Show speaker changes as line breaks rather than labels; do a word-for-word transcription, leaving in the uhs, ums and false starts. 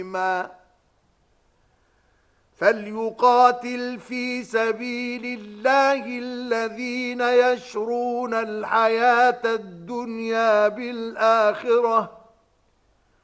فليقاتل في سبيل الله الذين يشرون الحياة الدنيا بالآخرة